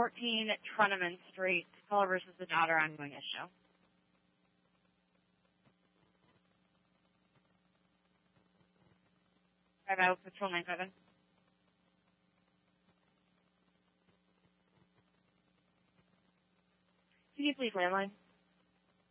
14 Truneman Street, caller versus the daughter, ongoing issue. Drive Patrol 97. Can you please landline?